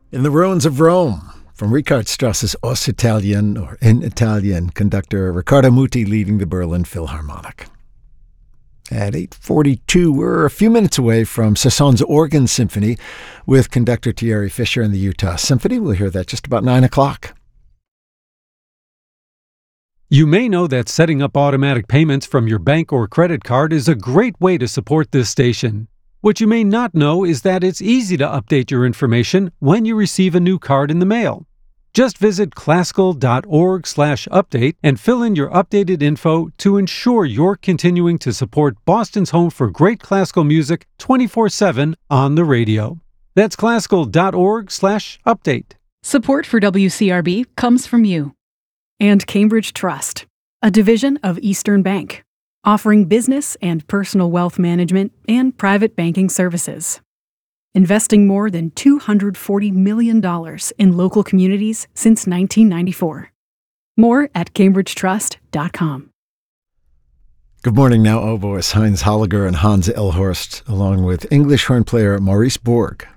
In the ruins of Rome, from Richard Strauss's Aus Italien, or In Italian, conductor Riccardo Muti leading the Berlin Philharmonic. At 8:42, we're a few minutes away from Saint-Saëns Organ Symphony with conductor Thierry Fischer and the Utah Symphony. We'll hear that just about 9 o'clock. You may know that setting up automatic payments from your bank or credit card is a great way to support this station. What you may not know is that it's easy to update your information when you receive a new card in the mail. Just visit classical.org/update and fill in your updated info to ensure you're continuing to support Boston's home for great classical music 24/7 on the radio. That's classical.org/update. Support for WCRB comes from you. And Cambridge Trust, a division of Eastern Bank, offering business and personal wealth management and private banking services. Investing more than $240 million in local communities since 1994. More at cambridgetrust.com. Good morning. Now oboist Heinz Holliger and Hans Elhorst, along with English horn player Maurice Borg.